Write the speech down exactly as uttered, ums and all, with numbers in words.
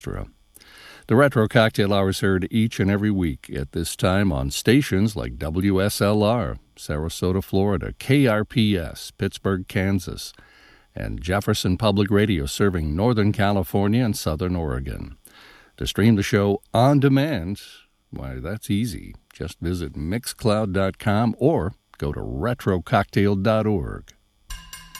The Retro Cocktail Hour is heard each and every week at this time on stations like W S L R, Sarasota, Florida, K R P S, Pittsburgh, Kansas, and Jefferson Public Radio serving Northern California and Southern Oregon. To stream the show on demand, why, that's easy. Just visit mixcloud dot com or go to retro cocktail dot org.